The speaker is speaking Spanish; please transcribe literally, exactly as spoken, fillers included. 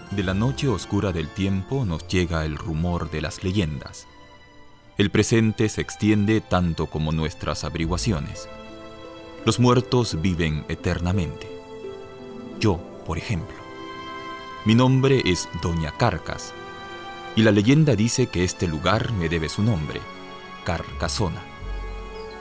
De la noche oscura del tiempo nos llega el rumor de las leyendas. El presente se extiende tanto como nuestras averiguaciones. Los muertos viven eternamente. Yo, por ejemplo. Mi nombre es Doña Carcas, y la leyenda dice que este lugar me debe su nombre, Carcasona.